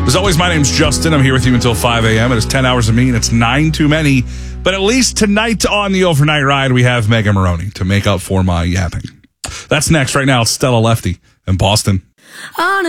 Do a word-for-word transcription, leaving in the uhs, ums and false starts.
As always, my name's Justin. I'm here with you until five a.m. It is ten hours of me, and it's nine too many. But at least tonight on the overnight ride, we have Megan Maroney to make up for my yapping. That's next. Right now, it's Stella Lefty in Boston.